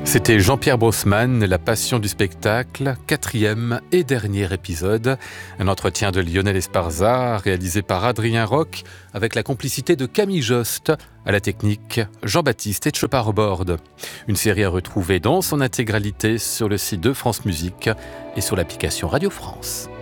C'était Jean-Pierre Bosman, La passion du spectacle, 4e et dernier épisode. Un entretien de Lionel Esparza, réalisé par Adrien Roch, avec la complicité de Camille Jost, à la technique Jean-Baptiste Etcheparbord. Une série à retrouver dans son intégralité sur le site de France Musique et sur l'application Radio France.